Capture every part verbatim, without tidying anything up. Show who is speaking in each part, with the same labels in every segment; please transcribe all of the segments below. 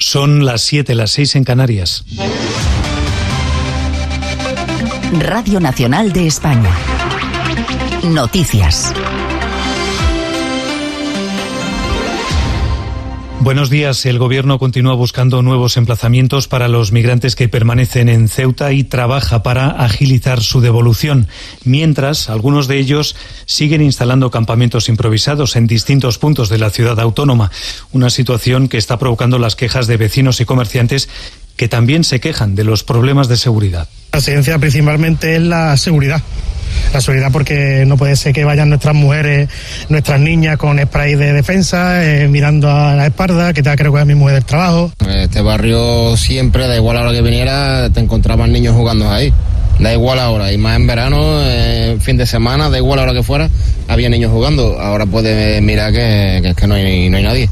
Speaker 1: Son las siete, las seis en Canarias.
Speaker 2: Radio Nacional de España. Noticias.
Speaker 1: Buenos días. El Gobierno continúa buscando nuevos emplazamientos para los migrantes que permanecen en Ceuta y trabaja para agilizar su devolución. Mientras, algunos de ellos siguen instalando campamentos improvisados en distintos puntos de la ciudad autónoma. Una situación que está provocando las quejas de vecinos y comerciantes que también se quejan de los problemas de seguridad.
Speaker 3: La exigencia principalmente es la seguridad. La seguridad porque no puede ser que vayan nuestras mujeres, nuestras niñas con spray de defensa, eh, mirando a la espalda, que tenga que recoger a mi mujer del trabajo.
Speaker 4: Este barrio siempre, da igual a la hora que viniera, te encontraban niños jugando ahí. Da igual ahora, y más en verano, eh, fin de semana, da igual a la hora que fuera, había niños jugando. Ahora puedes mirar que, que es que no hay, no hay nadie.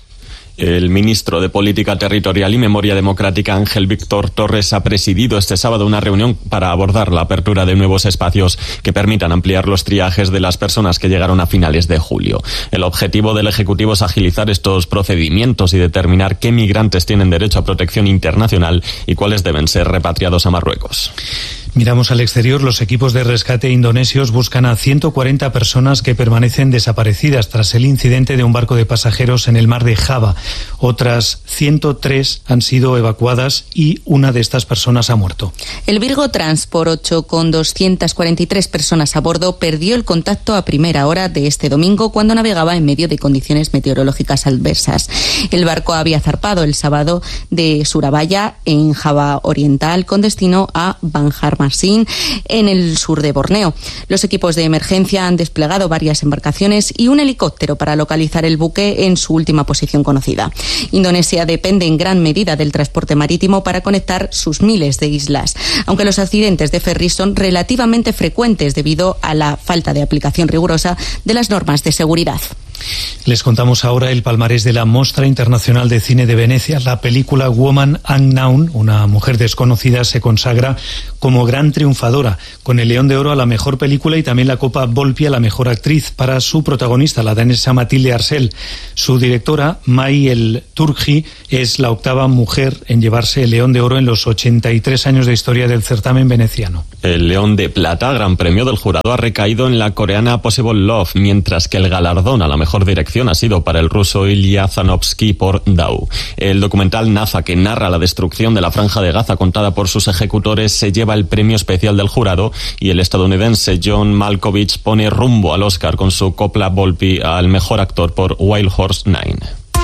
Speaker 5: El ministro de Política Territorial y Memoria Democrática, Ángel Víctor Torres, ha presidido este sábado una reunión para abordar la apertura de nuevos espacios que permitan ampliar los triajes de las personas que llegaron a finales de julio. El objetivo del Ejecutivo es agilizar estos procedimientos y determinar qué migrantes tienen derecho a protección internacional y cuáles deben ser repatriados a Marruecos.
Speaker 1: Miramos al exterior. Los equipos de rescate indonesios buscan a ciento cuarenta personas que permanecen desaparecidas tras el incidente de un barco de pasajeros en el mar de Java. Otras ciento tres han sido evacuadas y una de estas personas ha muerto.
Speaker 6: El Virgo Transport ocho, con doscientas cuarenta y tres personas a bordo, perdió el contacto a primera hora de este domingo cuando navegaba en medio de condiciones meteorológicas adversas. El barco había zarpado el sábado de Surabaya, en Java Oriental, con destino a Banjar Masin, en el sur de Borneo. Los equipos de emergencia han desplegado varias embarcaciones y un helicóptero para localizar el buque en su última posición conocida. Indonesia depende en gran medida del transporte marítimo para conectar sus miles de islas, aunque los accidentes de ferry son relativamente frecuentes debido a la falta de aplicación rigurosa de las normas de seguridad.
Speaker 1: Les contamos ahora el palmarés de la Mostra Internacional de Cine de Venecia. La película Woman Unknown, una mujer desconocida, se consagra como gran triunfadora, con el León de Oro a la mejor película y también la Copa Volpi a la mejor actriz para su protagonista, la danesa Matilde Arsel. Su directora, May El Turji, es la octava mujer en llevarse el León de Oro en los ochenta y tres años de historia del certamen veneciano.
Speaker 5: El León de Plata, gran premio del jurado, ha recaído en la coreana Possible Love, mientras que el galardón a la mejor dirección ha sido para el ruso Ilya Zanovsky por Dao. El documental Naza, que narra la destrucción de la Franja de Gaza contada por sus ejecutores, se lleva el premio especial del jurado, y el estadounidense John Malkovich pone rumbo al Oscar con su Copla Volpi al mejor actor por Wild Horse nueve.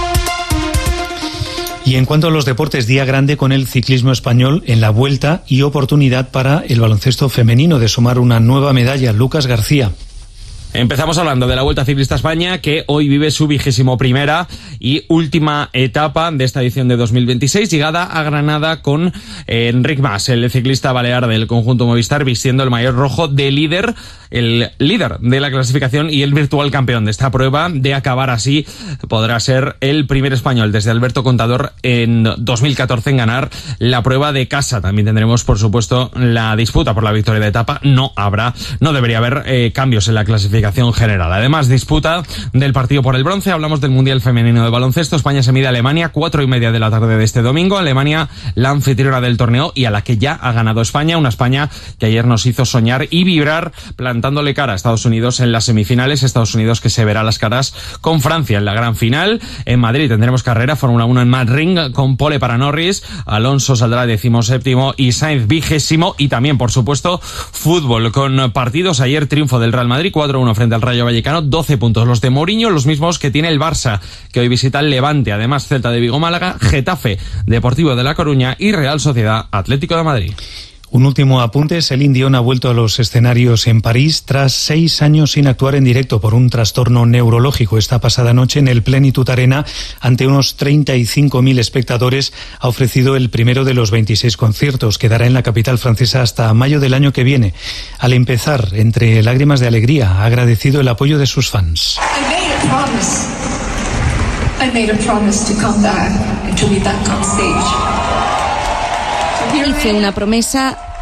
Speaker 1: Y en cuanto a los deportes, día grande con el ciclismo español en la Vuelta y oportunidad para el baloncesto femenino de sumar una nueva medalla. Lucas García.
Speaker 7: Empezamos hablando de la Vuelta Ciclista España, que hoy vive su vigésimo primera y última etapa de esta edición de dos mil veintiséis, llegada a Granada con eh, Enric Mas, el ciclista balear del conjunto Movistar, vistiendo el maillot rojo de líder, el líder de la clasificación y el virtual campeón de esta prueba. De acabar así, podrá ser el primer español desde Alberto Contador en dos mil catorce en ganar la prueba de casa. También tendremos, por supuesto, la disputa por la victoria de etapa. No habrá, no debería haber eh, cambios en la clasificación general. Además, disputa del partido por el bronce. Hablamos del Mundial Femenino de Baloncesto. España se mide a Alemania, cuatro y media de la tarde de este domingo. Alemania, la anfitriona del torneo y a la que ya ha ganado España. Una España que ayer nos hizo soñar y vibrar plantándole cara a Estados Unidos en las semifinales. Estados Unidos que se verá las caras con Francia en la gran final. En Madrid tendremos carrera, Fórmula uno en Mad Ring con pole para Norris. Alonso saldrá decimoséptimo y Sainz vigésimo. Y también, por supuesto, fútbol con partidos. Ayer triunfo del Real Madrid, cuatro uno frente al Rayo Vallecano, doce puntos los de Mourinho, los mismos que tiene el Barça, que hoy visita el Levante. Además, Celta de Vigo, Málaga, Getafe, Deportivo de La Coruña y Real Sociedad Atlético de Madrid.
Speaker 1: Un último apunte. Celine Dion ha vuelto a los escenarios en París tras seis años sin actuar en directo por un trastorno neurológico. Esta pasada noche en el Plenitude Arena, ante unos treinta y cinco mil espectadores, ha ofrecido el primero de los veintiséis conciertos. Quedará en la capital francesa hasta mayo del año que viene. Al empezar, entre lágrimas de alegría, ha agradecido el apoyo de sus fans.
Speaker 8: I made a promise. I made a promise to come back and to be back on stage.
Speaker 6: Hice una promesa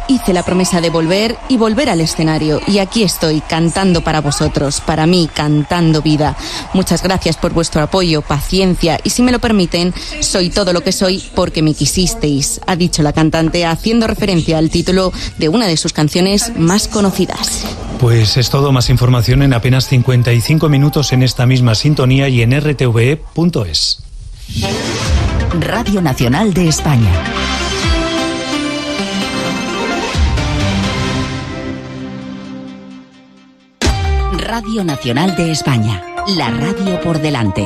Speaker 6: hice la promesa de volver y volver al escenario. Y aquí estoy, cantando para vosotros, para mí, cantando vida. Muchas gracias por vuestro apoyo, paciencia y, si me lo permiten, soy todo lo que soy porque me quisisteis, ha dicho la cantante, haciendo referencia al título de una de sus canciones más conocidas.
Speaker 1: Pues es todo. Más información en apenas cincuenta y cinco minutos en esta misma sintonía y en r t v e punto es.
Speaker 2: Radio Nacional de España. Radio Nacional de España. La radio por delante.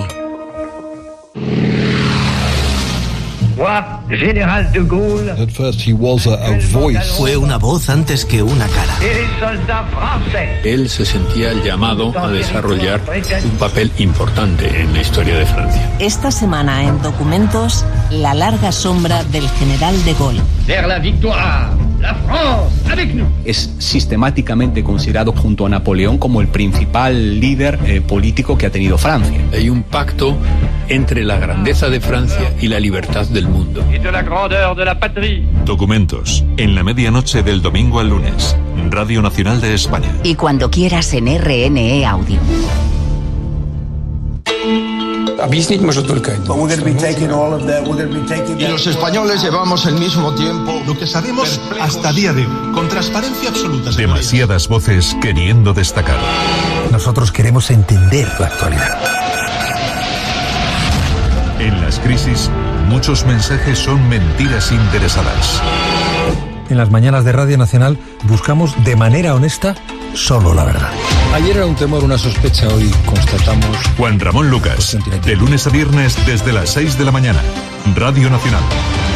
Speaker 9: General de Gaulle.
Speaker 10: At first he was a, a voice.
Speaker 11: Fue una voz antes que una cara.
Speaker 12: Él se sentía llamado a desarrollar un papel importante en la historia de Francia.
Speaker 2: Esta semana en Documentos, la larga sombra del general de Gaulle.
Speaker 9: Vers la victoire. La France, avec nous.
Speaker 13: Es sistemáticamente considerado junto a Napoleón como el principal líder eh, político que ha tenido Francia.
Speaker 12: Hay un pacto entre la grandeza de Francia y la libertad del mundo.
Speaker 9: Y de la grandeur de la patrie.
Speaker 14: Documentos, en la medianoche del domingo al lunes. Radio Nacional de España.
Speaker 2: Y cuando quieras en R N E Audio.
Speaker 15: Y los españoles llevamos el mismo tiempo.
Speaker 16: Lo que sabemos hasta día de hoy, con transparencia absoluta.
Speaker 14: Demasiadas voces queriendo destacar.
Speaker 11: Nosotros queremos entender la actualidad.
Speaker 14: En las crisis, muchos mensajes son mentiras interesadas.
Speaker 11: En las mañanas de Radio Nacional buscamos de manera honesta solo la verdad.
Speaker 10: Ayer era un temor, una sospecha, hoy constatamos...
Speaker 14: Juan Ramón Lucas, de lunes a viernes desde las seis de la mañana. Radio Nacional.